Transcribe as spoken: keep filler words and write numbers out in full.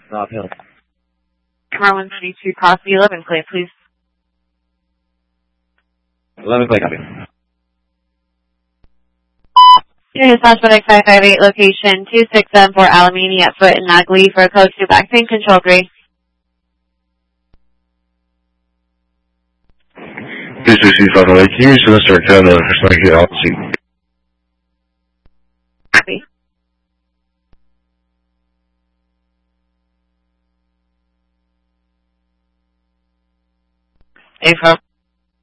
Rob Hill. Car one thirty-two, Crosby, eleven clay, please. eleven clay, copy. Here's Suspect five five eight, location two six seven four Alamany at Foot and Nagley for a code two back pain control grade. two six five five eight, can you use the Mister Canada for something out seat? Copy. April.